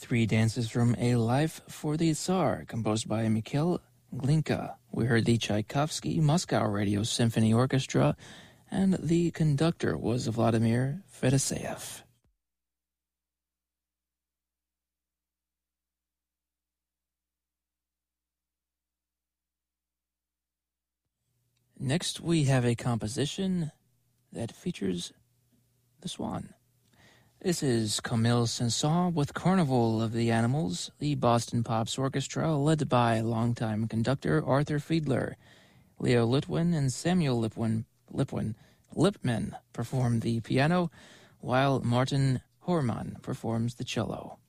Three Dances from A Life for the Tsar, composed by Mikhail Glinka. We heard the Tchaikovsky Moscow Radio Symphony Orchestra, and the conductor was Vladimir Fedoseev. Next, we have a composition that features the swan. This is Camille Saint-Saëns with Carnival of the Animals, the Boston Pops Orchestra, led by longtime conductor Arthur Fiedler. Leo Litwin and Samuel Lipman perform the piano, while Martin Hormann performs the cello.